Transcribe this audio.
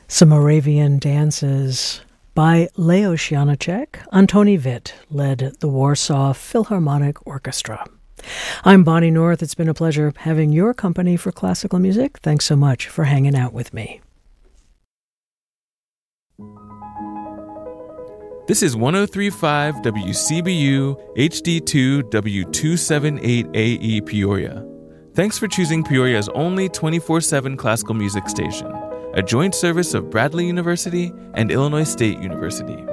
Some Moravian dances by Leos Janáček. Antoni Witt led the Warsaw Philharmonic Orchestra. I'm Bonnie North. It's been a pleasure having your company for classical music. Thanks so much for hanging out with me. This is 103.5 WCBU HD2 W278AE Peoria. Thanks for choosing Peoria's only 24/7 classical music station, a joint service of Bradley University and Illinois State University.